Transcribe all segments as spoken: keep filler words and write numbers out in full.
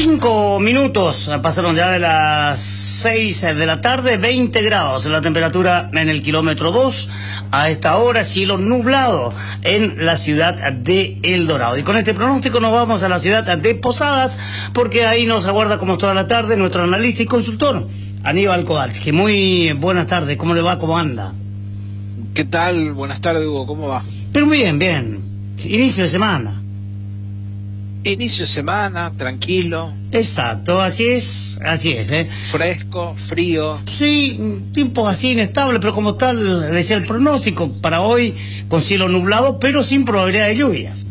Cinco minutos pasaron ya de las seis de la tarde, veinte grados la temperatura en el kilómetro dos. A esta hora, cielo nublado en la ciudad de El Dorado. Y con este pronóstico nos vamos a la ciudad de Posadas, porque ahí nos aguarda como toda la tarde nuestro analista y consultor, Aníbal Kowalski. Muy buenas tardes, ¿cómo le va? ¿Cómo anda? ¿Qué tal? Buenas tardes, Hugo, ¿cómo va? Pero muy bien, bien. Inicio de semana. Inicio de semana, tranquilo. Exacto, así es, así es, ¿eh? Fresco, frío. Sí, tiempo así inestable, pero como tal, decía el pronóstico, para hoy con cielo nublado, pero sin probabilidad de lluvias.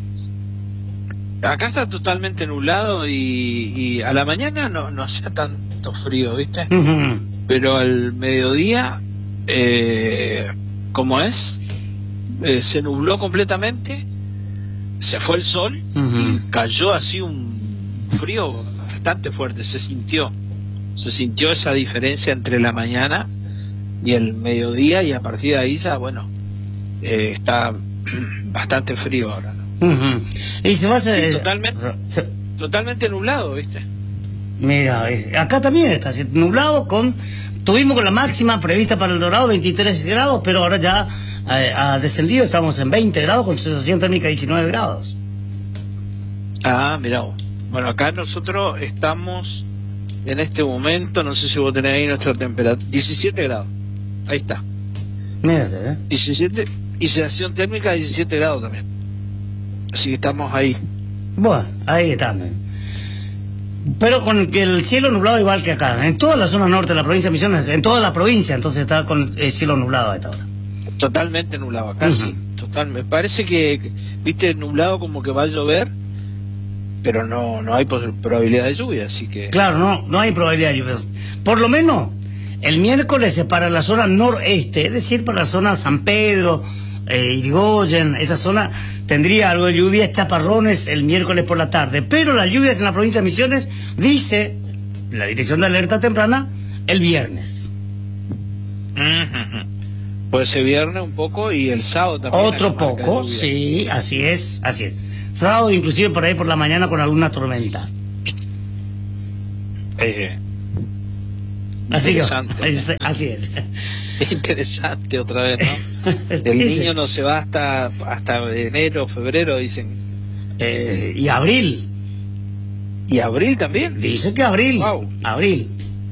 Acá está totalmente nublado y, y a la mañana no, no hacía tanto frío, ¿viste? Uh-huh. Pero al mediodía, eh, ¿cómo es? Eh, se nubló completamente. Se fue el sol uh-huh. y cayó así un frío bastante fuerte, se sintió, se sintió esa diferencia entre la mañana y el mediodía, y a partir de ahí ya, bueno, eh, está bastante frío ahora, ¿no? Uh-huh. Y se va a hacer... Y totalmente, se... totalmente nublado, ¿viste? Mira, acá también está nublado, con tuvimos con la máxima prevista para El Dorado veintitrés grados, pero ahora ya eh, ha descendido, estamos en veinte grados con sensación térmica de diecinueve grados. Ah, mirá. Bueno, acá nosotros estamos en este momento, no sé si vos tenés ahí nuestra temperatura, diecisiete grados. Ahí está. Mírate, ¿eh? diecisiete, y sensación térmica de diecisiete grados también. Así que estamos ahí. Bueno, ahí estamos. Pero con el cielo nublado igual que acá, en toda la zona norte de la provincia de Misiones, en toda la provincia, entonces está con el cielo nublado a esta hora. Totalmente nublado, acá uh-huh. sí, total. Me parece que, viste, nublado como que va a llover, pero no no hay probabilidad de lluvia, así que... Claro, no, no hay probabilidad de lluvia. Por lo menos, el miércoles es para la zona noreste, es decir, para la zona San Pedro, eh, Irigoyen, esa zona... Tendría algo de lluvias, chaparrones el miércoles por la tarde, pero las lluvias en la provincia de Misiones, dice la Dirección de Alerta Temprana, el viernes. Uh-huh. Puede ser viernes un poco y el sábado también. Otro poco, sí, así es, así es. Sábado inclusive por ahí por la mañana con algunas tormentas. Eh, así que, así es. Interesante otra vez, ¿no? El niño no se va hasta hasta enero, febrero, dicen. Eh, y abril. ¿Y abril también? Dice que abril. Wow. Abril.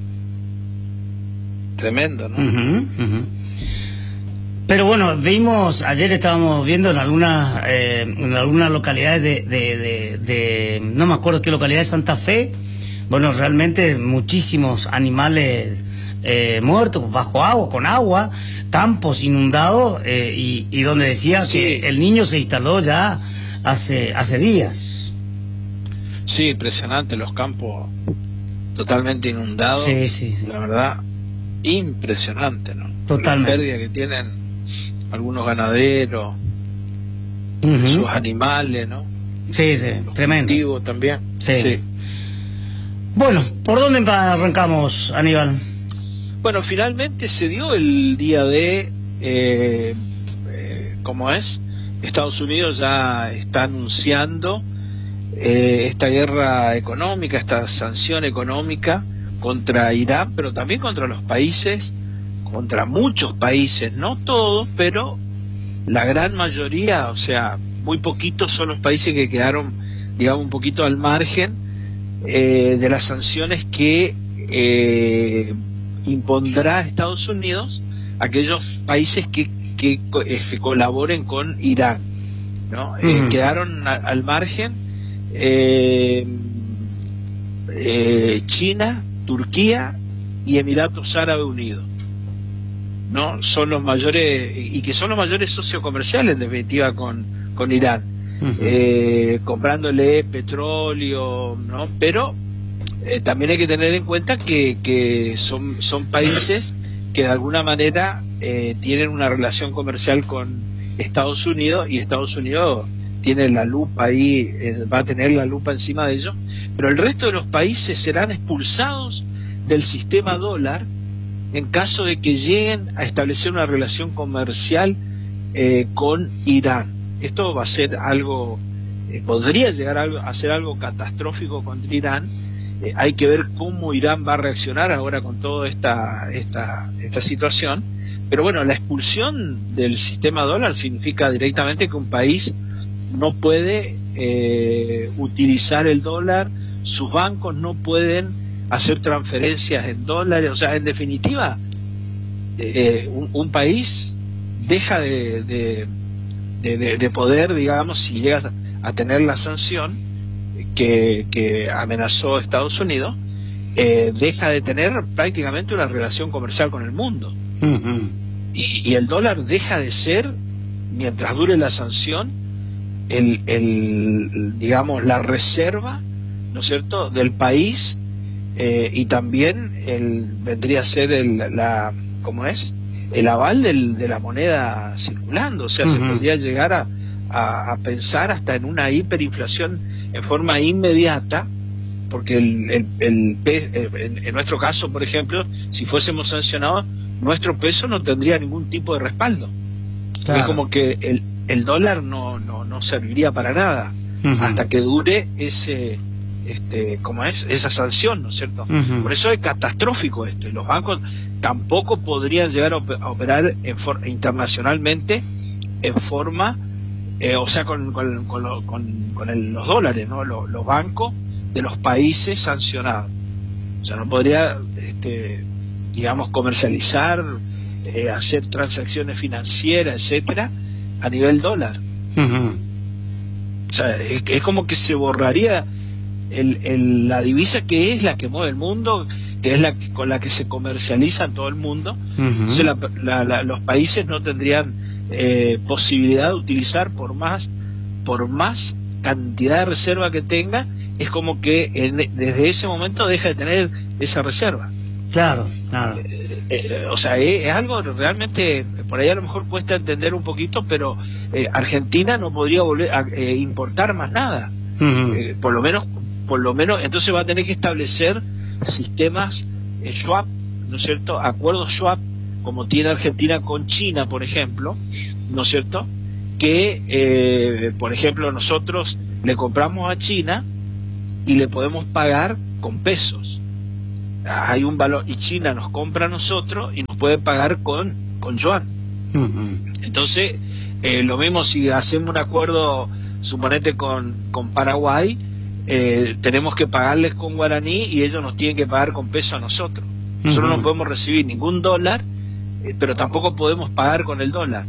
Tremendo, ¿no? Uh-huh, uh-huh. Pero bueno, vimos, ayer estábamos viendo en algunas eh, en algunas localidades de, de, de, de, no me acuerdo qué localidad de Santa Fe, bueno, realmente muchísimos animales eh, muertos, bajo agua, con agua, campos inundados, eh, y, y donde decía sí. que el niño se instaló ya hace, hace días. Sí, impresionante, los campos totalmente inundados. Sí, sí, sí. La verdad, impresionante, ¿no? Totalmente. La pérdida que tienen algunos ganaderos, uh-huh. sus animales, ¿no? Sí, sí, los tremendo. También. Sí. sí. Bueno, ¿por dónde arrancamos, Aníbal? Bueno, finalmente se dio el día de, eh, eh, ¿cómo es? Estados Unidos ya está anunciando eh, esta guerra económica, esta sanción económica contra Irán, pero también contra los países, contra muchos países, no todos, pero la gran mayoría, o sea, muy poquitos son los países que quedaron, digamos, un poquito al margen eh, de las sanciones que eh, impondrá Estados Unidos a aquellos países que, que, que colaboren con Irán, ¿no? Uh-huh. Eh, quedaron a, al margen eh, eh, China, Turquía y Emiratos Árabes Unidos, ¿no? Son los mayores, y que son los mayores socios comerciales en definitiva con, con Irán, uh-huh. eh, comprándole petróleo, ¿no? Pero Eh, también hay que tener en cuenta que, que son, son países que de alguna manera eh, tienen una relación comercial con Estados Unidos, y Estados Unidos tiene la lupa ahí, eh, va a tener la lupa encima de ellos, pero el resto de los países serán expulsados del sistema dólar en caso de que lleguen a establecer una relación comercial eh, con Irán. Esto va a ser algo, eh, podría llegar a, a ser algo catastrófico contra Irán, Eh, hay que ver cómo Irán va a reaccionar ahora con toda esta, esta, esta situación. Pero bueno, la expulsión del sistema dólar significa directamente que un país no puede eh, utilizar el dólar, sus bancos no pueden hacer transferencias en dólares, o sea, en definitiva, eh, un, un país deja de, de, de, de poder, digamos, si llega a tener la sanción que, que amenazó Estados Unidos, eh, deja de tener prácticamente una relación comercial con el mundo. Uh-huh. y, y el dólar deja de ser, mientras dure la sanción, el, el digamos, la reserva, ¿no es cierto?, del país, eh, y también el, vendría a ser el, la, ¿cómo es?, el aval del, de la moneda circulando. O sea, uh-huh. se podría llegar a, a, a pensar hasta en una hiperinflación en forma inmediata, porque el, el, el, en, en nuestro caso, por ejemplo, si fuésemos sancionados, nuestro peso no tendría ningún tipo de respaldo. Claro. Es como que el, el dólar no, no, no serviría para nada, uh-huh. hasta que dure ese, este, ¿cómo es?, esa sanción, ¿no es cierto? Uh-huh. Por eso es catastrófico esto, y los bancos tampoco podrían llegar a operar en for internacionalmente en forma, eh, o sea, con, con, con, lo, con, con el, los dólares, ¿no? Los, los bancos de los países sancionados. O sea, no podría, este, digamos, comercializar, eh, hacer transacciones financieras, etcétera, a nivel dólar. Uh-huh. O sea, es, es como que se borraría el, el, la divisa que es la que mueve el mundo, que es la que, con la que se comercializa en todo el mundo. Uh-huh. Entonces la, la, la, los países no tendrían eh, posibilidad de utilizar, por más por más cantidad de reserva que tenga, es como que en, desde ese momento deja de tener esa reserva. Claro, claro. Eh, eh, o sea, es, es algo realmente, por ahí a lo mejor cuesta entender un poquito, pero eh, Argentina no podría volver a eh, importar más nada. Uh-huh. eh, por lo menos, por lo menos, entonces va a tener que establecer sistemas eh, swap, ¿no es cierto? Acuerdos swap, como tiene Argentina con China, por ejemplo, ¿no es cierto? Que, eh, por ejemplo, nosotros le compramos a China y le podemos pagar con pesos. Hay un valor, y China nos compra a nosotros y nos puede pagar con, con yuan. Uh-huh. Entonces, eh, lo mismo si hacemos un acuerdo, suponete, con, con Paraguay, eh, tenemos que pagarles con guaraní y ellos nos tienen que pagar con peso a nosotros. Nosotros uh-huh. no podemos recibir ningún dólar, eh, pero tampoco podemos pagar con el dólar.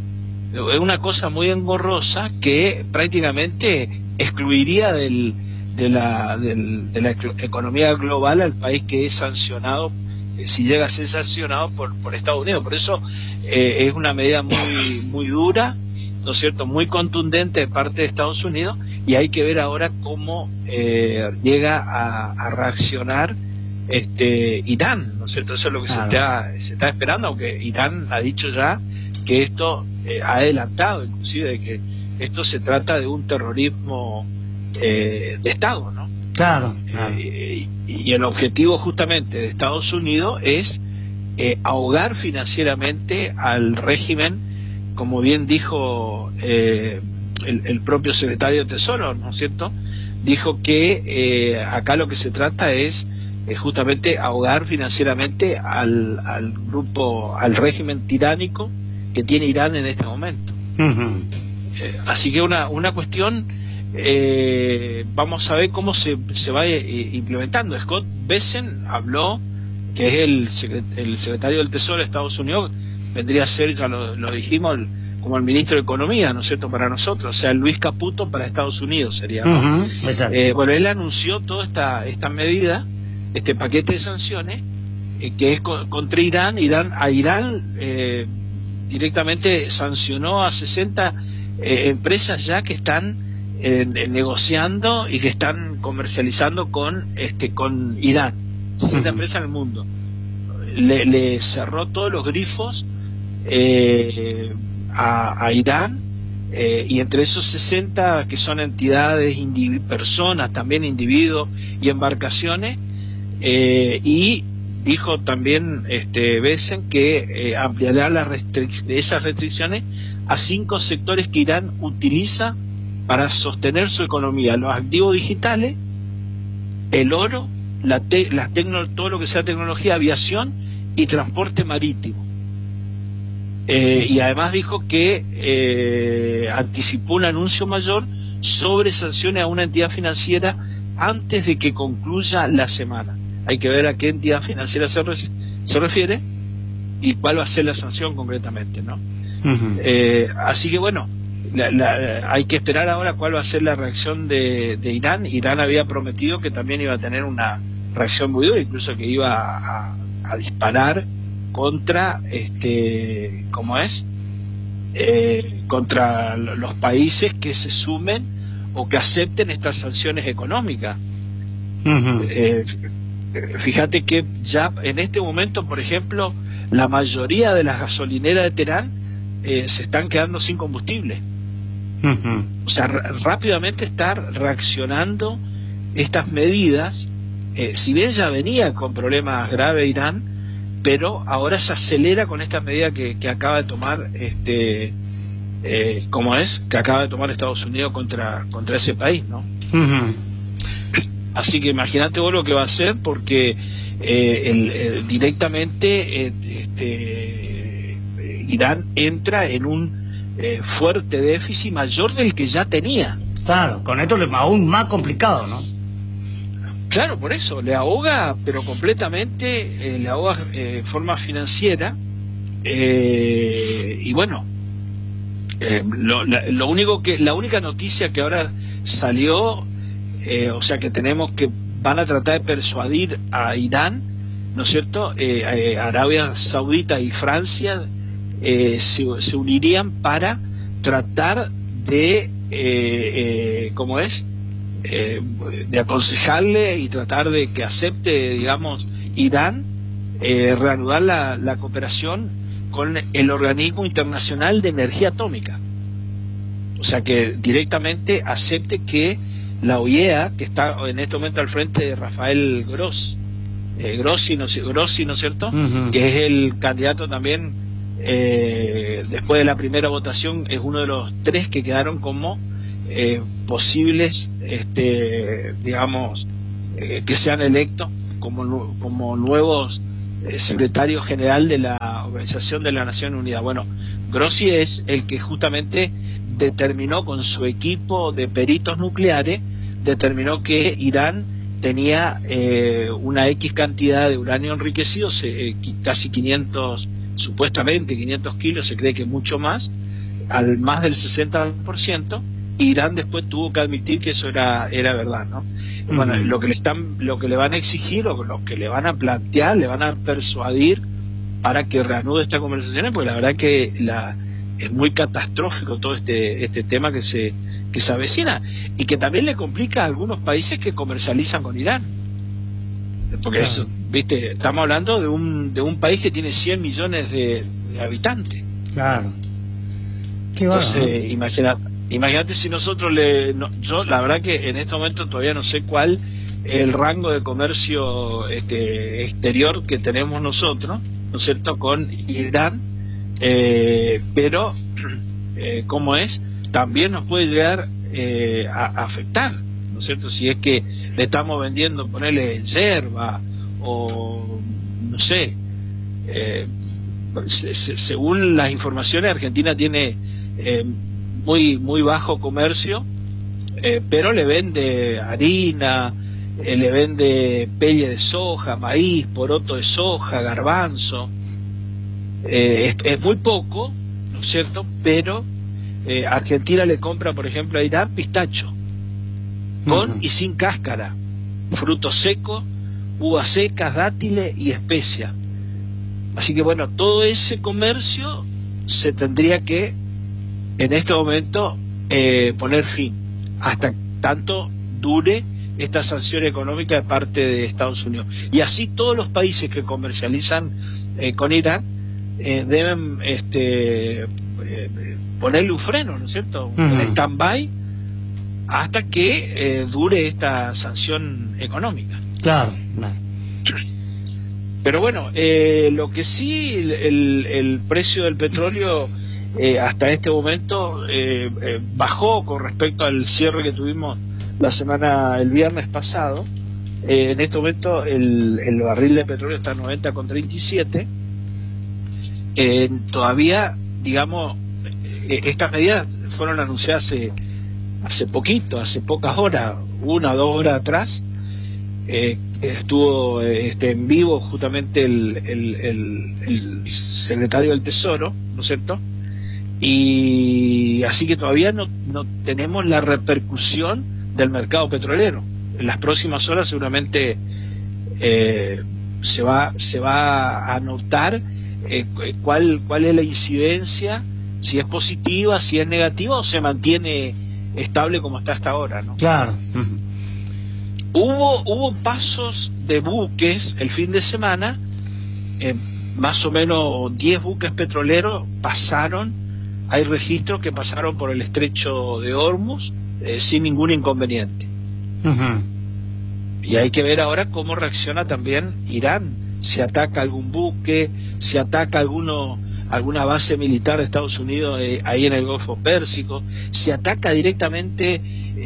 Es una cosa muy engorrosa que prácticamente excluiría del de la, del, de la economía global al país que es sancionado, eh, si llega a ser sancionado por, por Estados Unidos. Por eso eh, es una medida muy muy dura, ¿no es cierto?, muy contundente de parte de Estados Unidos, y hay que ver ahora cómo eh, llega a, a reaccionar este Irán, ¿no es cierto? Eso es lo que claro. se, está, se está esperando, aunque Irán ha dicho ya que esto eh, ha adelantado, inclusive, de que esto se trata de un terrorismo Eh, de Estado, ¿no? Claro, claro. Eh, y, y el objetivo justamente de Estados Unidos es eh, ahogar financieramente al régimen, como bien dijo eh, el, el propio secretario de Tesoro, ¿no es cierto? Dijo que eh, acá lo que se trata es eh, justamente ahogar financieramente al, al grupo, al régimen tiránico que tiene Irán en este momento. Uh-huh. eh, así que una, una cuestión. Eh, vamos a ver cómo se, se va eh, implementando. Scott Bessent habló, que es el, secret, el secretario del Tesoro de Estados Unidos, vendría a ser, ya lo, lo dijimos, el, como el ministro de Economía, ¿no es cierto?, para nosotros, o sea, Luis Caputo para Estados Unidos sería, ¿no? Uh-huh, eh, bueno, él anunció toda esta, esta medida, este paquete de sanciones, eh, que es con, contra Irán. Irán a Irán eh, directamente sancionó a sesenta eh, empresas ya que están En, en negociando y que están comercializando con este con Irán, sesenta uh-huh. empresas en el mundo. Le, le cerró todos los grifos eh, a, a Irán, eh, y entre esos sesenta que son entidades, personas, también individuos y embarcaciones, eh, y dijo también este Bessent que eh, ampliará las restric- esas restricciones a cinco sectores que Irán utiliza para sostener su economía: los activos digitales, el oro la te, las tecno, todo lo que sea tecnología, aviación y transporte marítimo. Eh, y además dijo que eh, anticipó un anuncio mayor sobre sanciones a una entidad financiera antes de que concluya la semana. Hay que ver a qué entidad financiera se, re, se refiere y cuál va a ser la sanción concretamente, ¿no? Uh-huh. Eh, así que bueno, la, la, hay que esperar ahora cuál va a ser la reacción de, de Irán. Irán había prometido que también iba a tener una reacción muy dura, incluso que iba a, a disparar contra, este, ¿cómo es? Eh, contra los países que se sumen o que acepten estas sanciones económicas. Uh-huh. Eh, fíjate que ya en este momento, por ejemplo, la mayoría de las gasolineras de Teherán eh, se están quedando sin combustible. Uh-huh. O sea, rápidamente estar reaccionando estas medidas, eh, si bien ya venía con problemas graves Irán, pero ahora se acelera con esta medida que, que acaba de tomar, este, eh, como es, que acaba de tomar Estados Unidos contra, contra ese país, ¿no? Uh-huh. Así que imagínate vos lo que va a hacer, porque eh, el, el, directamente eh, este, Irán entra en un eh, fuerte déficit mayor del que ya tenía. Claro, con esto es aún más complicado, ¿no? Claro, por eso, le ahoga, pero completamente, eh, le ahoga de eh, forma financiera, eh, y bueno, eh, lo, la, lo único que, la única noticia que ahora salió, eh, o sea que tenemos que van a tratar de persuadir a Irán, ¿no es cierto? Eh, eh, Arabia Saudita y Francia eh, se, se unirían para tratar de, eh, eh, ¿cómo es? Eh, de aconsejarle y tratar de que acepte, digamos, Irán, eh, reanudar la, la cooperación con el Organismo Internacional de Energía Atómica. O sea, que directamente acepte que la O I E A, que está en este momento al frente de Rafael Grossi, eh, Grossi, ¿no, Grossi, ¿no es cierto? Uh-huh. Que es el candidato también, eh, después de la primera votación, es uno de los tres que quedaron como Eh, posibles, este, digamos, eh, que sean electos como, como nuevos eh, secretarios general de la Organización de la Nación Unida. Bueno, Grossi es el que justamente determinó con su equipo de peritos nucleares, determinó que Irán tenía eh, una X cantidad de uranio enriquecido, eh, casi quinientos, supuestamente quinientos kilos, se cree que mucho más, al más del sesenta por ciento. Irán después tuvo que admitir que eso era era verdad, ¿no? Uh-huh. Bueno, lo que le están, lo que le van a exigir o lo que le van a plantear, le van a persuadir para que reanude estas conversaciones, porque la verdad que la es muy catastrófico todo este este tema que se que se avecina y que también le complica a algunos países que comercializan con Irán, porque claro. Eso, viste, estamos hablando de un de un país que tiene cien millones de, de habitantes. Claro. Qué Entonces, bueno, ¿no? imagínate. Imagínate si nosotros le... No, yo la verdad que en este momento todavía no sé cuál es el rango de comercio este, exterior que tenemos nosotros, ¿no es cierto?, con Irán, eh, pero, eh, ¿cómo es? También nos puede llegar eh, a, a afectar, ¿no es cierto? Si es que le estamos vendiendo, ponerle yerba o, no sé, eh, se, se, según las informaciones, Argentina tiene... Eh, muy muy bajo comercio, eh, pero le vende harina, eh, le vende pelle de soja, maíz, poroto de soja, garbanzo, eh, es, es muy poco, ¿no es cierto? Pero eh, Argentina le compra, por ejemplo, a Irán pistacho, con uh-huh. y sin cáscara, frutos secos, uvas secas, dátiles y especias. Así que bueno, todo ese comercio se tendría que en este momento eh, poner fin, hasta tanto dure esta sanción económica de parte de Estados Unidos. Y así todos los países que comercializan eh, con Irán eh, deben este, eh, ponerle un freno, ¿no es cierto? Uh-huh. Un stand-by hasta que eh, dure esta sanción económica. Claro, claro. Pero bueno, eh, lo que sí, el, el, el precio del petróleo... Eh, hasta este momento eh, eh, bajó con respecto al cierre que tuvimos la semana, el viernes pasado, eh, en este momento el, el barril de petróleo está a noventa con treinta y siete. Eh, todavía, digamos, eh, estas medidas fueron anunciadas hace, hace poquito, hace pocas horas, una o dos horas atrás. Eh, estuvo este, en vivo justamente el, el, el, el secretario del Tesoro, ¿no es cierto? Y así que todavía no, no tenemos la repercusión del mercado petrolero. En las próximas horas seguramente eh, se va se va a notar eh, cuál cuál es la incidencia, si es positiva, si es negativa o se mantiene estable como está hasta ahora, ¿no? Claro. Hubo, hubo pasos de buques el fin de semana, eh, más o menos diez buques petroleros pasaron, hay registros que pasaron por el estrecho de Hormuz eh, sin ningún inconveniente. Uh-huh. Y hay que ver ahora cómo reacciona también Irán, si ataca algún buque, si ataca alguno, alguna base militar de Estados Unidos eh, ahí en el Golfo Pérsico, si ataca directamente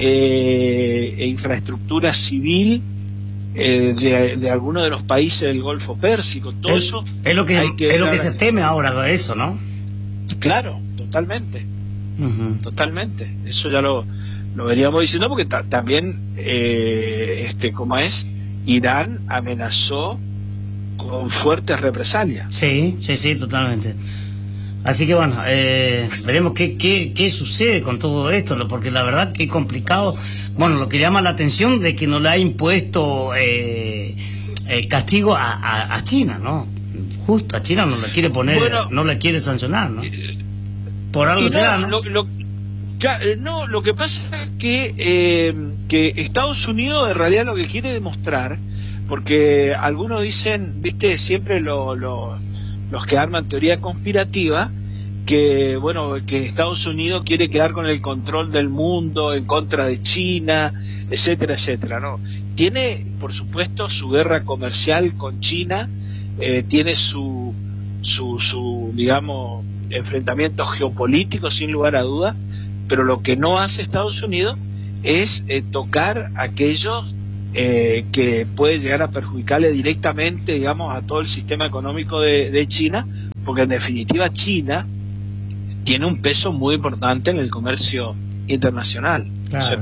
eh, infraestructura civil eh, de, de alguno de los países del Golfo Pérsico. Todo es, eso es lo que, hay que es lo que ahora. Se teme ahora, eso, ¿no? Claro, totalmente, uh-huh. totalmente. Eso ya lo, lo veníamos diciendo porque ta también, eh, este, como es, Irán amenazó con fuertes represalias. Sí, sí, sí, totalmente. Así que bueno, eh, veremos qué, qué, qué sucede con todo esto, porque la verdad que es complicado. Bueno, lo que llama la atención de que no le ha impuesto eh, el castigo a, a, a China, ¿no? Justo a China no le quiere poner, bueno, no le quiere sancionar, ¿no? Por algo será, ¿no? Lo, lo, ya, no, lo que pasa es que, eh, que Estados Unidos en realidad lo que quiere demostrar, porque algunos dicen, viste, siempre lo, lo, los que arman teoría conspirativa, que bueno, que Estados Unidos quiere quedar con el control del mundo en contra de China, etcétera, etcétera, ¿no? Tiene, por supuesto, su guerra comercial con China, eh, tiene su, su, su, digamos, enfrentamiento geopolítico, sin lugar a dudas, pero lo que no hace Estados Unidos es eh, tocar aquellos eh, que puede llegar a perjudicarle directamente, digamos, a todo el sistema económico de, de China, porque en definitiva China tiene un peso muy importante en el comercio internacional. Claro. O sea,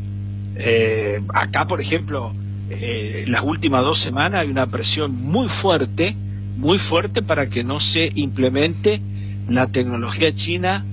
eh, acá, por ejemplo, eh, las últimas dos semanas hay una presión muy fuerte, muy fuerte para que no se implemente la tecnología china,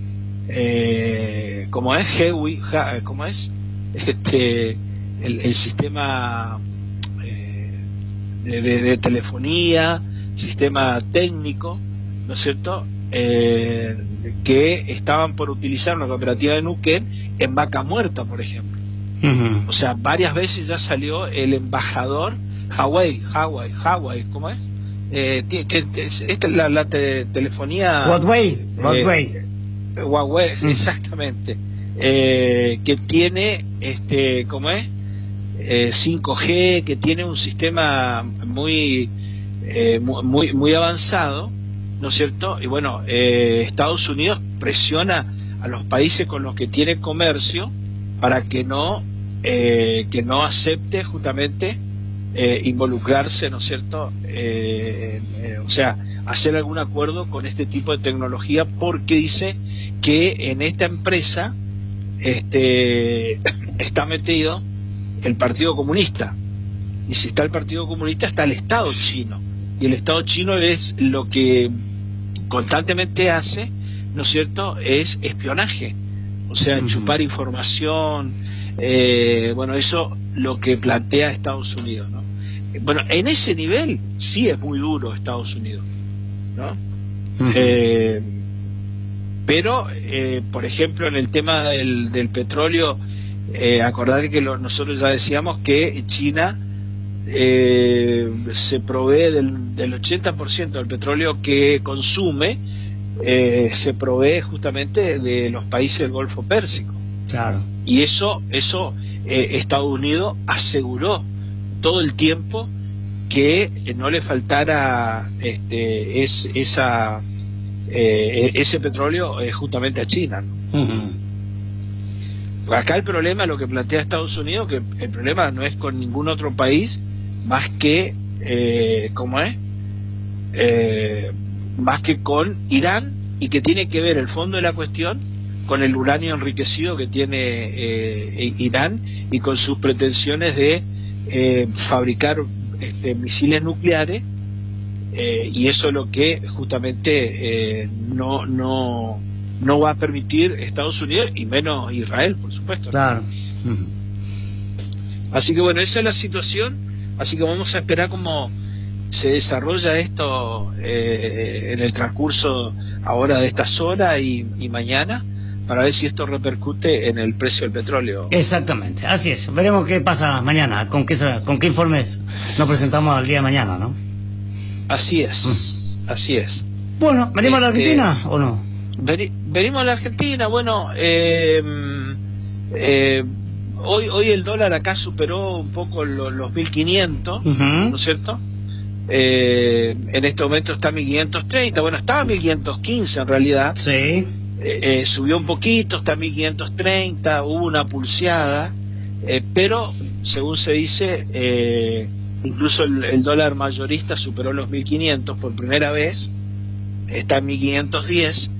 eh, como es Huawei, como es este el, el sistema eh, de, de, de telefonía, sistema técnico, ¿no es cierto? Eh, que estaban por utilizar una cooperativa de Neuquén en Vaca Muerta, por ejemplo. Uh-huh. O sea, varias veces ya salió el embajador Huawei, Huawei, Huawei, ¿cómo es? Eh, que, que, esta es la, la te, telefonía Huawei, Huawei, eh, Huawei, uh-huh. Exactamente, eh, que tiene, este, ¿cómo es? Eh, cinco G, que tiene un sistema muy, eh, muy, muy avanzado, ¿no es cierto? Y bueno, eh, Estados Unidos presiona a los países con los que tiene comercio para que no, eh, que no acepte justamente eh, involucrarse, ¿no es cierto? Eh, eh, o sea, hacer algún acuerdo con este tipo de tecnología, porque dice que en esta empresa este, está metido el Partido Comunista, y si está el Partido Comunista está el Estado chino, y el Estado chino es lo que constantemente hace, ¿no es cierto?, es espionaje, o sea, uh-huh. chupar información, eh, bueno, eso lo que plantea Estados Unidos, ¿no? Bueno, en ese nivel sí es muy duro Estados Unidos, ¿no? Uh-huh. eh, pero, eh, por ejemplo, en el tema del, del petróleo, eh, acordar que lo, nosotros ya decíamos que China eh, se provee del, del ochenta por ciento del petróleo que consume, eh, se provee justamente de los países del Golfo Pérsico. Claro. Y eso, eso eh, Estados Unidos aseguró todo el tiempo que eh, no le faltara este, es, esa, eh, ese petróleo eh, justamente a China, ¿no? Uh-huh. Acá el problema, lo que plantea Estados Unidos, que el problema no es con ningún otro país más que, eh, ¿cómo es? Eh, más que con Irán, y que tiene que ver el fondo de la cuestión con el uranio enriquecido que tiene eh, Irán y con sus pretensiones de eh, fabricar este, misiles nucleares, eh, y eso es lo que justamente eh, no no no va a permitir Estados Unidos, y menos Israel, por supuesto. Claro. Así que bueno, esa es la situación. Así que vamos a esperar cómo se desarrolla esto eh, en el transcurso ahora de estas horas y, y mañana, para ver si esto repercute en el precio del petróleo. Exactamente, así es. Veremos qué pasa mañana, con qué, con qué informes nos presentamos al día de mañana, ¿no? Así es, mm. así es. Bueno, ¿venimos este, a la Argentina o no? Veni, venimos a la Argentina, bueno, eh, eh, hoy hoy el dólar acá superó un poco los, los mil quinientos, uh-huh. ¿no es cierto? Eh, en este momento está a mil quinientos treinta, bueno, estaba a mil quinientos quince en realidad. Sí. Eh, eh, subió un poquito, está a mil quinientos treinta, hubo una pulseada, eh, pero según se dice, eh, incluso el, el dólar mayorista superó los mil quinientos por primera vez, está en mil quinientos diez,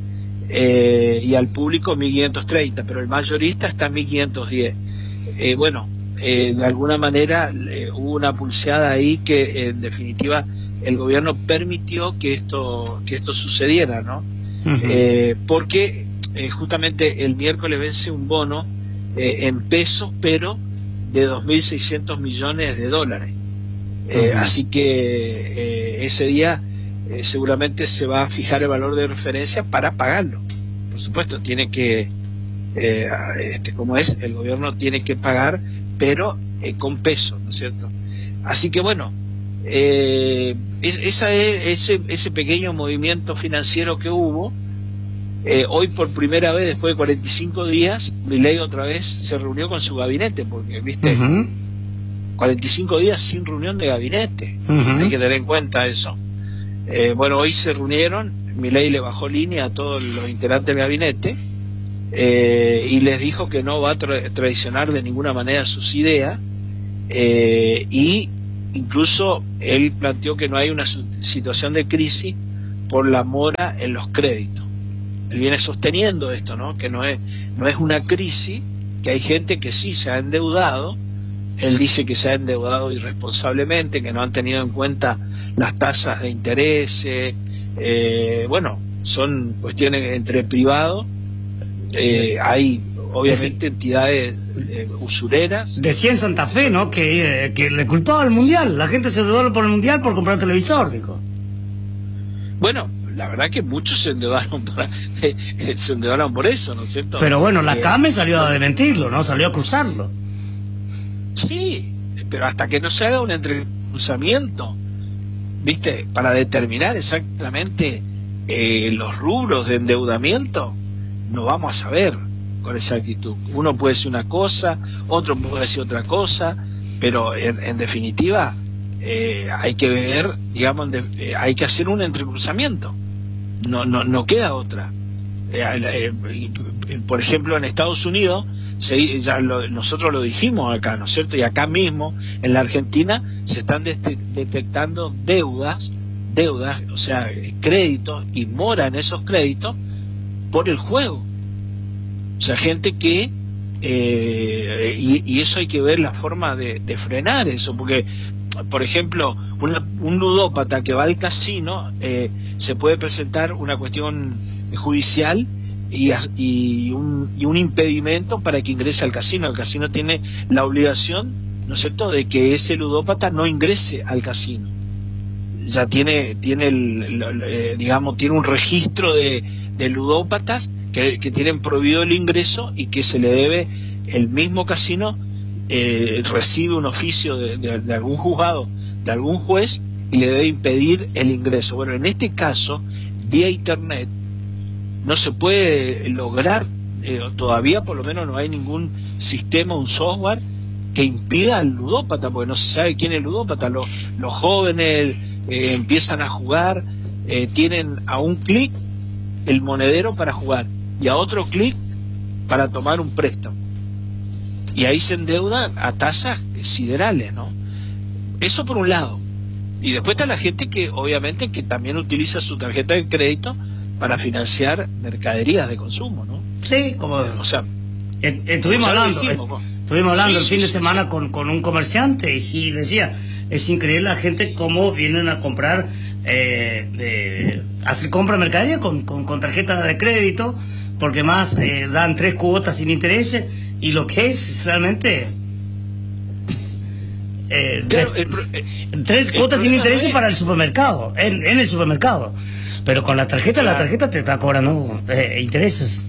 eh, y al público mil quinientos treinta, pero el mayorista está en mil quinientos diez. Eh, bueno, eh, de alguna manera eh, hubo una pulseada ahí que en definitiva el gobierno permitió que esto que esto sucediera, ¿no? Uh-huh. eh, porque eh, justamente el miércoles vence un bono eh, en pesos, pero de dos mil seiscientos millones de dólares. Eh, uh-huh. Así que eh, ese día eh, seguramente se va a fijar el valor de referencia para pagarlo. Por supuesto, tiene que, eh, este, como es, el gobierno tiene que pagar, pero eh, con pesos, ¿no es cierto? Así que bueno, eh, es, esa es, ese, ese pequeño movimiento financiero que hubo. Eh, hoy por primera vez, después de cuarenta y cinco días, Milei otra vez se reunió con su gabinete, porque, viste, uh-huh. cuarenta y cinco días sin reunión de gabinete, uh-huh. hay que tener en cuenta eso. Eh, bueno, hoy se reunieron, Milei le bajó línea a todos los integrantes del gabinete, eh, y les dijo que no va a tra traicionar de ninguna manera sus ideas, eh, y incluso él planteó que no hay una situación de crisis por la mora en los créditos. Él viene sosteniendo esto, ¿no? Que no es, no es una crisis, que hay gente que sí se ha endeudado. Él dice que se ha endeudado irresponsablemente, que no han tenido en cuenta las tasas de interés. Eh, bueno, son cuestiones entre privados. Eh, hay obviamente entidades eh, usureras. Decía en Santa Fe, ¿no? Que, eh, que le culpaba al Mundial. La gente se endeudó por el Mundial por comprar televisor, dijo. Bueno, la verdad que muchos se endeudaron por, eh, se endeudaron por eso, ¿no es cierto? Pero bueno, la eh, CAME salió a desmentirlo, ¿no? Salió a cruzarlo. Sí, pero hasta que no se haga un entrecruzamiento, ¿viste? Para determinar exactamente eh, los rubros de endeudamiento, no vamos a saber con exactitud. Uno puede decir una cosa, otro puede decir otra cosa, pero en, en definitiva eh, hay que ver, digamos, de, eh, hay que hacer un entrecruzamiento. No, no, no queda otra. Eh, eh, por ejemplo, en Estados Unidos, se, ya lo, nosotros lo dijimos acá, ¿no es cierto? Y acá mismo, en la Argentina, se están de detectando deudas, deudas, o sea, créditos y mora en esos créditos por el juego. O sea, gente que eh, y, y eso hay que ver la forma de, de frenar eso, porque por ejemplo una, un ludópata que va al casino, eh, se puede presentar una cuestión judicial y, y, un, y un impedimento para que ingrese al casino. El casino tiene la obligación, ¿no es cierto?, de que ese ludópata no ingrese al casino. Ya tiene, tiene el, el, el, digamos, tiene un registro de, de ludópatas que, que tienen prohibido el ingreso y que se le debe, el mismo casino eh, recibe un oficio de, de, de algún juzgado, de algún juez, y le debe impedir el ingreso. Bueno, en este caso, vía internet, no se puede lograr, eh, todavía por lo menos no hay ningún sistema, un software que impida al ludópata, porque no se sabe quién es el ludópata. Los, los jóvenes eh, empiezan a jugar, eh, tienen a un clic el monedero para jugar y a otro clic para tomar un préstamo. y ahí se endeudan a tasas siderales, ¿no? Eso por un lado. Y después está la gente que obviamente que también utiliza su tarjeta de crédito para financiar mercaderías de consumo, ¿no? Sí, como... O sea, eh, estuvimos hablando, dijimos, eh, estuvimos hablando sí, el fin sí, de sí, semana sí. con, con un comerciante y, y decía, es increíble la gente cómo vienen a comprar, eh, eh, hacer compra de mercadería con, con, con tarjeta de crédito, porque más eh, dan tres cuotas sin interés, y lo que es realmente... Eh, Claro, de, el pro- eh, tres el cuotas sin problema intereses es- para el supermercado, en, en el supermercado. Pero con la tarjeta, la Claro. tarjeta te está cobrando eh, intereses.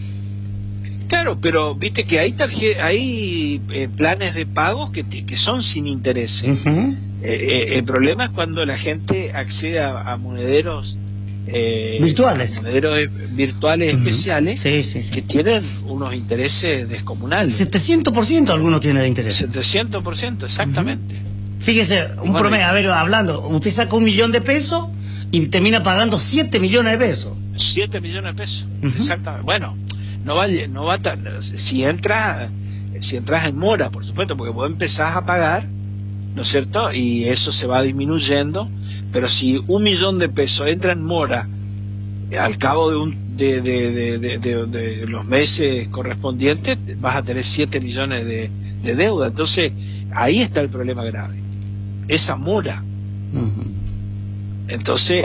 Claro, pero viste que hay tarje- hay eh, planes de pagos que, te- que son sin interés. Ujú. Eh, eh, el problema es cuando la gente accede a, a monederos eh, Virtuales. a monederos eh, virtuales Ujú. especiales Sí, sí, sí. que tienen unos intereses descomunales. setecientos por ciento alguno tiene de interés. setecientos por ciento, exactamente. Fíjese, un Bueno, promedio, y- a ver, hablando, usted saca un millón de pesos y termina pagando siete millones de pesos. siete millones de pesos, Ujú. exactamente. Bueno, no va, no va tan, si entras, si entras en mora, por supuesto, porque vos empezás a pagar, ¿no es cierto? Y eso se va disminuyendo, pero si un millón de pesos entra en mora eh, al cabo de un de, de, de, de, de- de los meses correspondientes, vas a tener siete millones de, de deuda. Entonces, ahí está el problema grave, esa mora. Ujú. Entonces,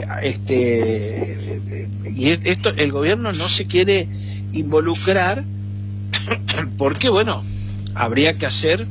este, y es- esto, el gobierno no se quiere involucrar porque, bueno, habría que hacer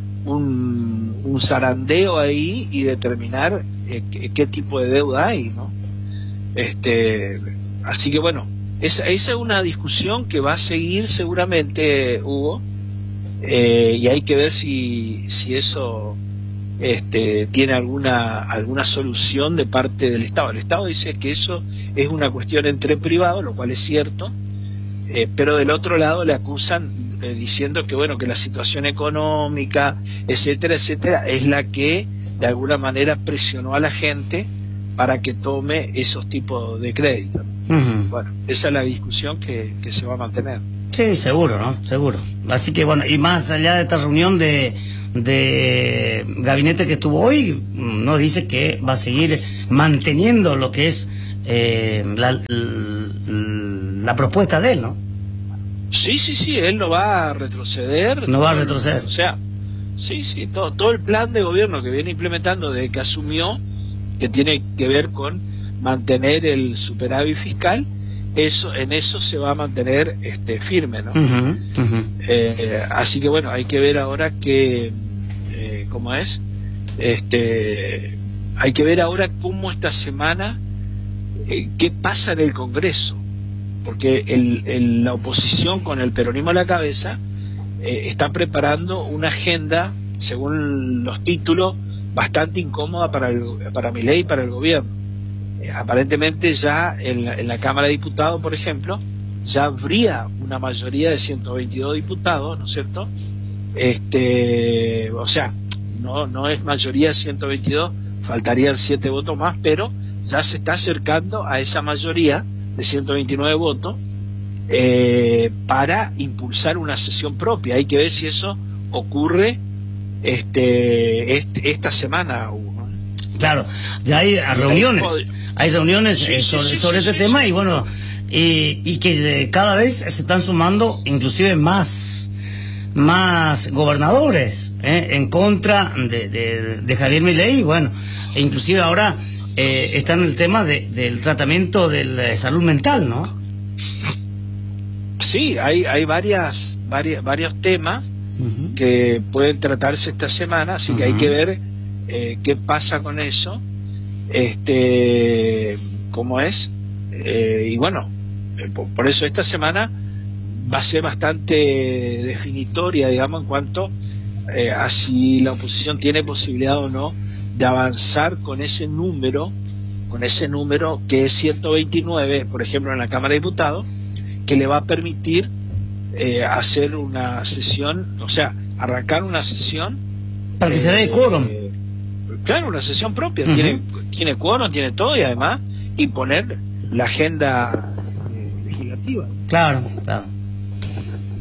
un, un zarandeo ahí y determinar eh, qué, qué tipo de deuda hay, ¿no? Este, así que, bueno, esa, esa es una discusión que va a seguir seguramente, Hugo, eh, y hay que ver si, si eso este, tiene alguna alguna solución de parte del Estado. El Estado dice que eso es una cuestión entre privados, lo cual es cierto, eh, pero del otro lado le acusan eh, diciendo que bueno que la situación económica, etcétera, etcétera, es la que de alguna manera presionó a la gente para que tome esos tipos de créditos. Ujú. Bueno, esa es la discusión que, que se va a mantener. Sí, seguro, ¿no? Seguro. Así que bueno, y más allá de esta reunión de, de gabinete que estuvo hoy, no dice que va a seguir manteniendo lo que es eh, la, la, la propuesta de él, ¿no? Sí, sí, sí, él no va a retroceder. No va a retroceder. O sea, sí, sí, todo, todo el plan de gobierno que viene implementando desde que asumió, que tiene que ver con mantener el superávit fiscal, eso en eso se va a mantener este firme, ¿no? Ujú, ujú. Eh, así que bueno, hay que ver ahora que, eh, ¿cómo es? Este, hay que ver ahora cómo esta semana, eh, qué pasa en el Congreso, porque el, el- la oposición con el peronismo a la cabeza eh, está preparando una agenda, según los títulos, bastante incómoda para el, para Milei y para el gobierno. Eh, aparentemente ya en la, en la Cámara de Diputados, por ejemplo, ya habría una mayoría de ciento veintidós diputados, ¿no es cierto? Este, o sea, no no es mayoría ciento veintidós, faltarían siete votos más, pero ya se está acercando a esa mayoría de ciento veintinueve votos eh, para impulsar una sesión propia. Hay que ver si eso ocurre este, este esta semana, Hugo, ¿no? Claro, ya hay reuniones, hay reuniones Sí, eh, sí, sobre, sí, sobre sí, este sí, tema sí. y bueno, y, y que eh, cada vez se están sumando inclusive más más gobernadores eh, en contra de, de, de Javier Milei, y bueno, e inclusive ahora eh, está en el tema de, del tratamiento de la salud mental, ¿no? Sí, hay hay varias, varias varios temas Ujú. que pueden tratarse esta semana, así que hay Ujú. que ver eh, qué pasa con eso, este, cómo es, eh, y bueno, eh, por, por eso esta semana va a ser bastante definitoria, digamos, en cuanto eh, a si la oposición tiene posibilidad o no de avanzar con ese número, con ese número que es ciento veintinueve, por ejemplo, en la Cámara de Diputados, que le va a permitir eh, hacer una sesión, o sea, arrancar una sesión Para que se dé eh, quórum. eh, claro, una sesión propia, Ujú. tiene tiene quórum, tiene todo, y además imponer la agenda eh, legislativa. Claro, claro.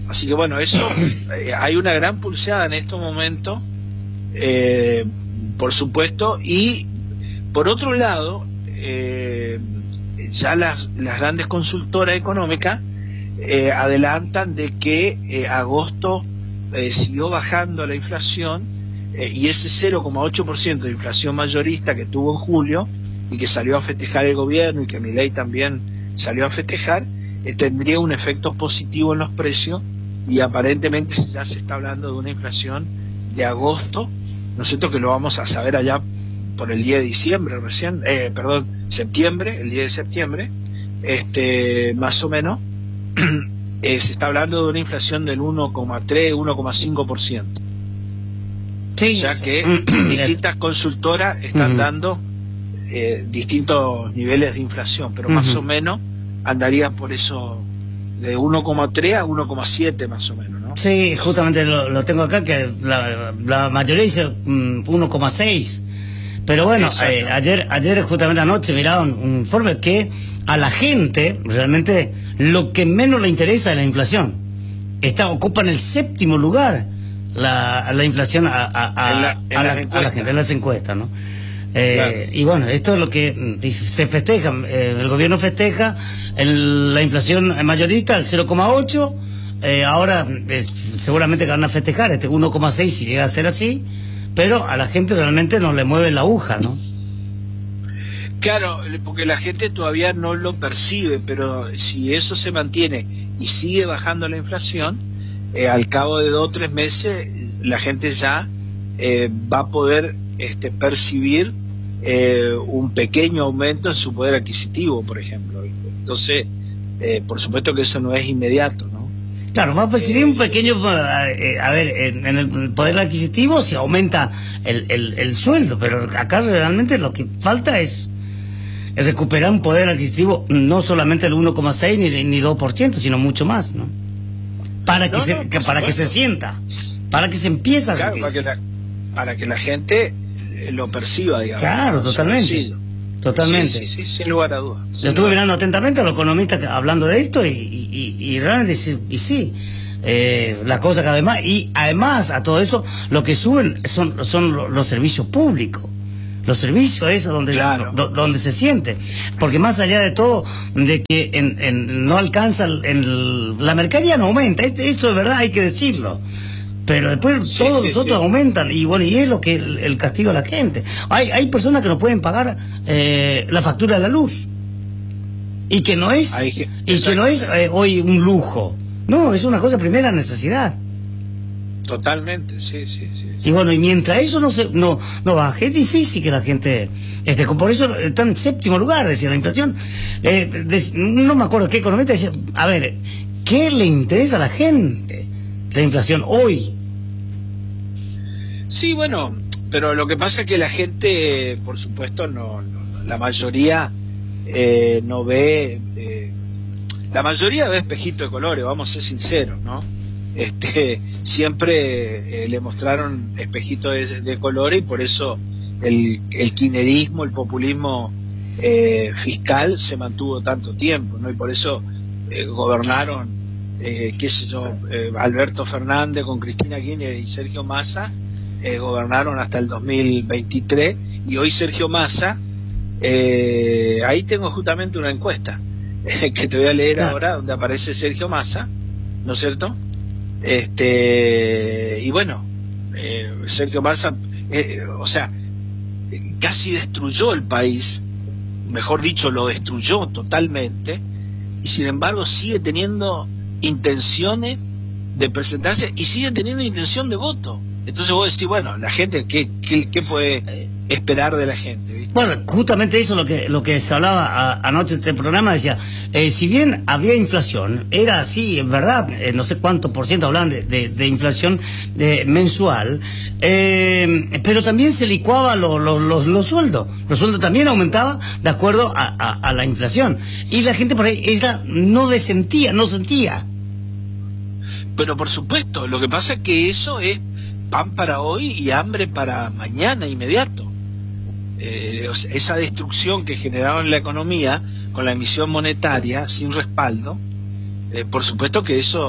Así que bueno, eso, eh, hay una gran pulseada en estos momentos, eh, por supuesto, y por otro lado, eh, ya las, las grandes consultoras económicas eh, adelantan de que eh, agosto eh, siguió bajando la inflación, eh, y ese cero coma ocho por ciento de inflación mayorista que tuvo en julio y que salió a festejar el gobierno y que Milei también salió a festejar, eh, tendría un efecto positivo en los precios, y aparentemente ya se está hablando de una inflación de agosto, ¿no es cierto?, que lo vamos a saber allá por el día de diciembre recién, eh, perdón, septiembre, el día de septiembre, este, más o menos, eh, se está hablando de una inflación del uno coma tres, uno coma cinco por ciento. Sí, o sea que distintas consultoras están uh-huh. dando eh, distintos niveles de inflación, pero uh-huh. más o menos andaría por eso de uno coma tres a uno coma siete más o menos, ¿no? Sí, justamente lo, lo tengo acá, que la, la mayoría dice um, uno coma seis. Pero bueno, eh, ayer ayer justamente anoche miraba un, un informe que a la gente realmente lo que menos le interesa es la inflación. Está, ocupa en el séptimo lugar la, la inflación a, a, a, en la, en a, la, la a la gente, en las encuestas, ¿no? Eh, claro. Y bueno, esto es lo que se festeja, eh, el gobierno festeja el, la inflación mayorista al cero coma ocho, eh, ahora eh, seguramente van a festejar este uno coma seis si llega a ser así, pero a la gente realmente no le mueve la aguja, ¿no? Claro, porque la gente todavía no lo percibe, pero si eso se mantiene y sigue bajando la inflación, eh, al cabo de dos o tres meses la gente ya eh, va a poder este, percibir eh, un pequeño aumento en su poder adquisitivo, por ejemplo. Entonces, eh, por supuesto que eso no es inmediato, ¿no? Claro, va a percibir un pequeño, eh, a ver, en, en el poder adquisitivo se aumenta el, el, el sueldo, pero acá realmente lo que falta es, es recuperar un poder adquisitivo, no solamente el uno coma seis ni, ni dos por ciento, sino mucho más, ¿no? Para que, no, se, no, que, para que se sienta, para que se empiece a claro, sentir. Para que, la, para que la gente lo perciba, digamos. Claro, totalmente. Totalmente. Sí, sí, sí, sin lugar a dudas. Yo estuve mirando atentamente a los economistas hablando de esto y, y, y realmente sí, y sí eh, la cosa cada vez más. Y además a todo eso lo que suben son, son los servicios públicos. Los servicios es donde, claro. do, donde se siente. Porque más allá de todo, de que en, en, no alcanza, en, la mercadería no aumenta. Esto, eso es verdad, hay que decirlo. Pero después sí, todos sí, los otros sí. aumentan, y bueno, y es lo que el, el castigo a la gente. Hay hay personas que no pueden pagar eh, la factura de la luz, y que no es Hay, y que no es eh, hoy un lujo, no, es una cosa de primera necesidad. Totalmente, sí, sí, sí. Y bueno, y mientras eso no se no no baje, es difícil que la gente este por eso está en séptimo lugar, decía la inflación. Eh, de, no me acuerdo qué economista decía, a ver, ¿qué le interesa a la gente la inflación hoy? Sí, bueno, pero lo que pasa es que la gente, por supuesto, no, no la mayoría eh, no ve, eh, la mayoría ve espejito de colores, vamos a ser sinceros, ¿no? Este, siempre eh, le mostraron espejito de, de colores, y por eso el, el kirchnerismo, el populismo eh, fiscal se mantuvo tanto tiempo, ¿no? Y por eso eh, gobernaron, eh, qué sé yo, eh, Alberto Fernández con Cristina Kirchner y Sergio Massa. Eh, gobernaron hasta el dos mil veintitrés, y hoy Sergio Massa, eh, ahí tengo justamente una encuesta eh, que te voy a leer claro. ahora, donde aparece Sergio Massa, ¿no es cierto? Este, y bueno, eh, Sergio Massa, eh, o sea, casi destruyó el país, mejor dicho, lo destruyó totalmente, y sin embargo sigue teniendo intenciones de presentarse y sigue teniendo intención de voto. Entonces vos decís, bueno, la gente, ¿qué, qué, qué puede esperar de la gente? ¿Viste? Bueno, justamente eso lo que lo que se hablaba a, anoche en este programa, decía, eh, si bien había inflación, era así, en verdad, eh, no sé cuánto por ciento hablaban de, de, de inflación de, mensual, eh, pero también se licuaba lo, lo, los, los sueldos, los sueldos también aumentaban de acuerdo a, a, a la inflación, y la gente por ahí, ella no desentía, no sentía. Pero por supuesto, lo que pasa es que eso es pan para hoy y hambre para mañana inmediato. Eh, esa destrucción que generaron en la economía con la emisión monetaria sin respaldo, eh, por supuesto que eso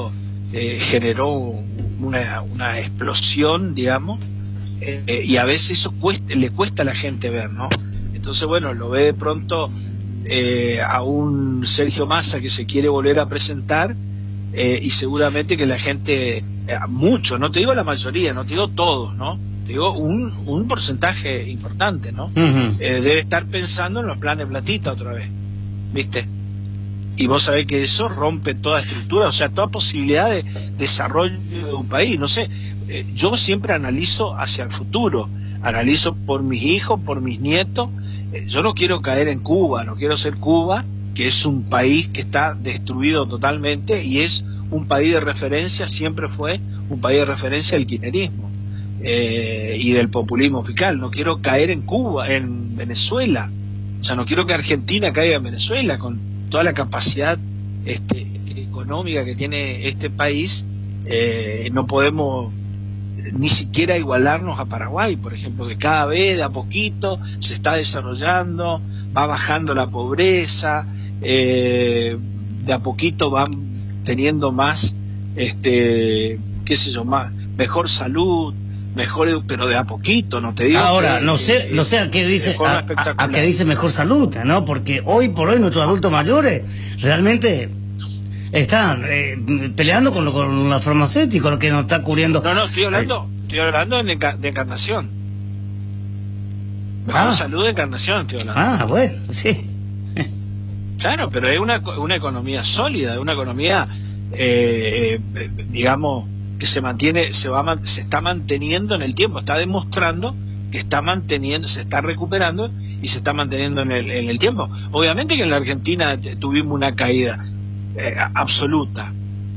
eh, generó una, una explosión, digamos, eh, y a veces eso cuesta, le cuesta a la gente ver, ¿no? Entonces, bueno, lo ve de pronto eh, a un Sergio Massa que se quiere volver a presentar, eh, y seguramente que la gente, eh, mucho, no te digo la mayoría, no te digo todos, ¿no? Te digo un, un porcentaje importante, ¿no? Uh-huh. eh, debe estar pensando en los planes platita otra vez, ¿viste? Y vos sabés que eso rompe toda estructura, o sea, toda posibilidad de desarrollo de un país. No sé, eh, yo siempre analizo hacia el futuro, analizo por mis hijos, por mis nietos. Eh, yo no quiero caer en Cuba, no quiero ser Cuba, que es un país que está destruido totalmente y es un país de referencia, siempre fue un país de referencia del kirchnerismo eh, y del populismo fiscal. No quiero caer en Cuba, en Venezuela. O sea, no quiero que Argentina caiga en Venezuela con toda la capacidad este, económica que tiene este país. Eh, no podemos ni siquiera igualarnos a Paraguay, por ejemplo, que cada vez de a poquito se está desarrollando, va bajando la pobreza, eh, de a poquito van teniendo más, este, qué sé yo, más, mejor salud, mejor, pero de a poquito, no te digo. Ahora, que, no sé, que, no sé a qué dice, a, a, a qué dice mejor salud, ¿no? Porque hoy por hoy nuestros adultos mayores realmente están eh, peleando con, lo, con la farmacéutica, lo que nos está cubriendo. No, no, estoy hablando, eh, estoy hablando de, de Encarnación. Mejor ah, salud de Encarnación, estoy hablando. Ah, bueno, sí. Claro, pero es una, una economía sólida, una economía, eh, eh, digamos, que se mantiene, se va, se está manteniendo en el tiempo, está demostrando que está manteniendo, se está recuperando y se está manteniendo en el, en el tiempo. Obviamente que en la Argentina tuvimos una caída eh, absoluta,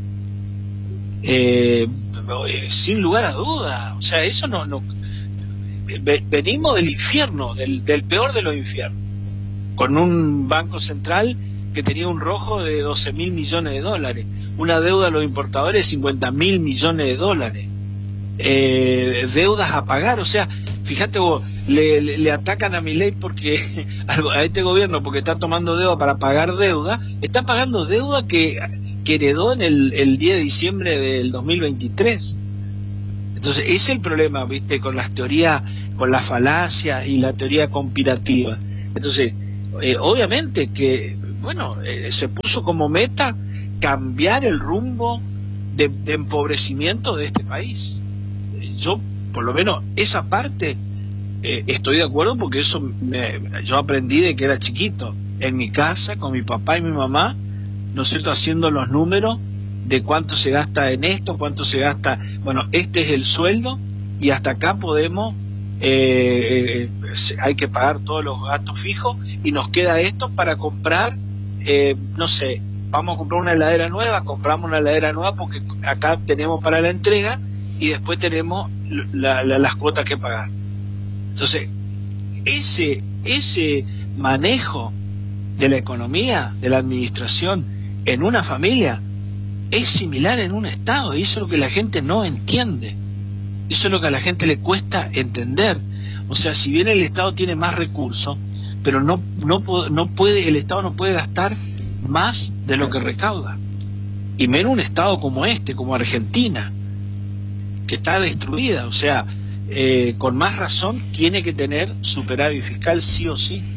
eh, sin lugar a duda. O sea, eso no, no venimos del infierno, del, del peor de los infiernos, con un banco central que tenía un rojo de doce mil millones de dólares, una deuda a los importadores de cincuenta mil millones de dólares, eh, deudas a pagar. O sea, fíjate vos, le, le, le atacan a Milei porque a este gobierno porque está tomando deuda para pagar deuda, está pagando deuda que, que heredó en el, el diez de diciembre del dos mil veintitrés. Entonces, ese es el problema, ¿viste? Con las teorías, con las falacias y la teoría conspirativa. Entonces, eh, obviamente que, bueno, eh, se puso como meta cambiar el rumbo de, de empobrecimiento de este país. Yo, por lo menos, esa parte eh, estoy de acuerdo porque eso me, yo aprendí de que era chiquito. En mi casa, con mi papá y mi mamá, ¿no es cierto?, haciendo los números de cuánto se gasta en esto, cuánto se gasta, bueno, este es el sueldo y hasta acá podemos, eh, eh, hay que pagar todos los gastos fijos y nos queda esto para comprar, eh, no sé, vamos a comprar una heladera nueva, compramos una heladera nueva porque acá tenemos para la entrega y después tenemos la, la, las cuotas que pagar. Entonces, ese, ese manejo de la economía, de la administración en una familia, es similar en un Estado, y eso es lo que la gente no entiende. Eso es lo que a la gente le cuesta entender. O sea, si bien el Estado tiene más recursos, pero no, no, no puede, el Estado no puede gastar más de lo que recauda. Y menos un Estado como este, como Argentina, que está destruida. O sea, eh, con más razón tiene que tener superávit fiscal sí o sí.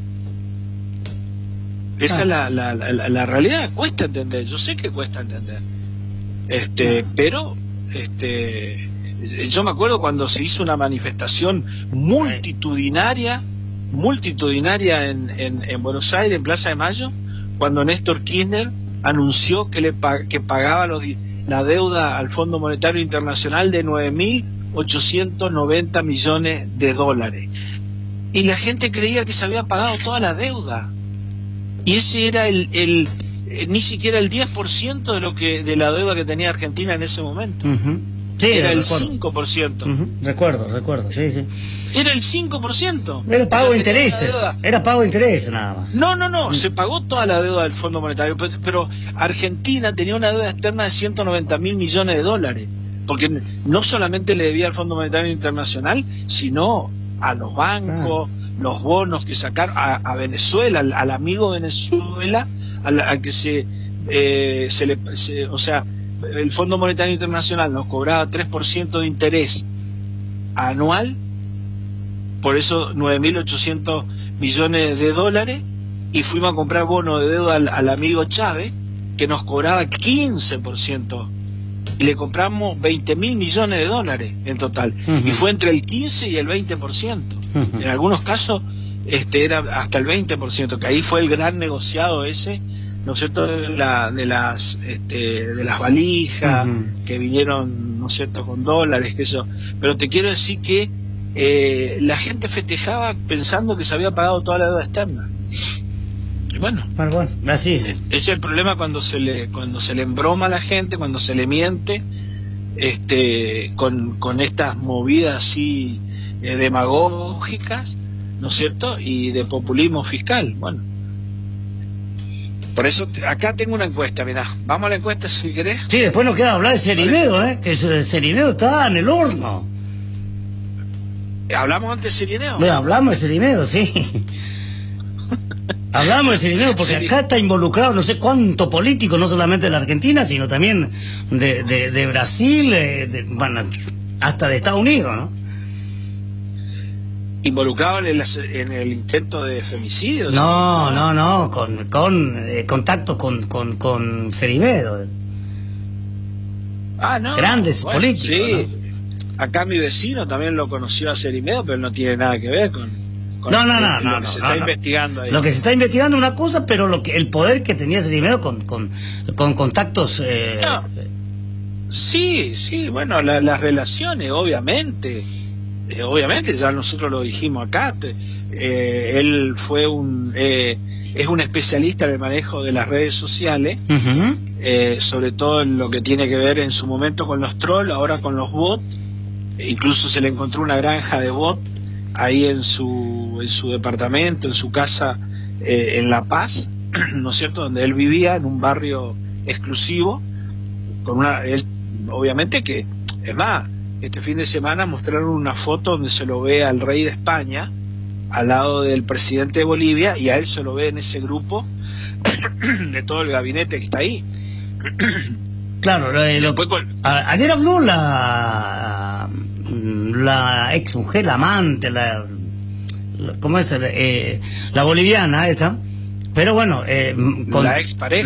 Esa ah. es la, la, la, la realidad. Cuesta entender, yo sé que cuesta entender, este, ah. pero este, yo me acuerdo cuando se hizo una manifestación multitudinaria, multitudinaria en, en, en Buenos Aires, en Plaza de Mayo, cuando Néstor Kirchner anunció que le que pagaba los, la deuda al Fondo Monetario Internacional de nueve mil ochocientos noventa millones de dólares, y la gente creía que se había pagado toda la deuda. Y ese era el, el eh, ni siquiera el diez por ciento de lo que de la deuda que tenía Argentina en ese momento. Uh-huh. Sí, era el recuerdo. cinco por ciento. Uh-huh. Recuerdo, recuerdo, sí, sí. Era el cinco por ciento. Era pago o sea, de intereses. Era pago de intereses nada más. No, no, no, uh-huh. se pagó toda la deuda del Fondo Monetario, pero, pero Argentina tenía una deuda externa de ciento noventa mil millones de dólares, porque no solamente le debía al Fondo Monetario Internacional, sino a los bancos, ah. los bonos que sacaron a, a Venezuela, al, al amigo Venezuela, al, al que se, eh, se le, se, o sea, el Fondo Monetario Internacional nos cobraba tres por ciento de interés anual, por eso nueve mil ochocientos millones de dólares, y fuimos a comprar bono de deuda al, al amigo Chávez, que nos cobraba quince por ciento, y le compramos veinte mil millones de dólares en total, uh-huh. y fue entre el quince y el veinte por ciento. Uh-huh. En algunos casos este era hasta el veinte por ciento, que ahí fue el gran negociado ese, ¿no es cierto?, de, la, de las este, de las valijas, uh-huh. que vinieron, ¿no es cierto?, con dólares, que eso. Pero te quiero decir que eh, la gente festejaba pensando que se había pagado toda la deuda externa. Y bueno, bueno, bueno, así es. Ese es el problema cuando se le cuando se le embroma a la gente, cuando se le miente, este, con, con estas movidas así eh, demagógicas, ¿no es cierto?, y de populismo fiscal. Bueno, por eso te, acá tengo una encuesta, mirá, vamos a la encuesta si querés. Sí, después nos queda hablar de Cerinedo, ¿eh? Que el Cerinedo está en el horno. ¿Hablamos antes de Cerinedo? Bueno, hablamos de Cerinedo, sí. Hablamos de Cerinedo porque acá está involucrado no sé cuánto político, no solamente de la Argentina, sino también de, de, de Brasil, de, bueno, hasta de Estados Unidos, ¿no? ¿Involucrado en el, en el intento de femicidio? No, ¿sí? no, no, con, con eh, contacto con, con, con Cerinedo. Ah, no. Grandes bueno, políticos, sí. ¿no? Acá mi vecino también lo conoció a Cerinedo, pero no tiene nada que ver con... No, no, no, lo no, que no, se no, está no. investigando ahí. Lo que se está investigando es una cosa, pero lo que el poder que tenía Cerinedo con, con, con contactos... Eh... No. Sí, sí, bueno, la, las relaciones, obviamente, eh, obviamente, ya nosotros lo dijimos acá, te, eh, él fue un... Eh, es un especialista en el manejo de las redes sociales, uh-huh. eh, sobre todo en lo que tiene que ver en su momento con los trolls, ahora con los bots. Incluso se le encontró una granja de bots ahí en su en su departamento, en su casa eh, en La Paz, ¿no es cierto?, donde él vivía, en un barrio exclusivo, con una él obviamente que, es más, este fin de semana mostraron una foto donde se lo ve al rey de España al lado del presidente de Bolivia, y a él se lo ve en ese grupo de todo el gabinete que está ahí. Claro, lo, lo, con... a, ayer habló la la ex mujer, la amante, la, la ¿cómo es? Eh, la boliviana esta, pero bueno, eh, con la ex pareja.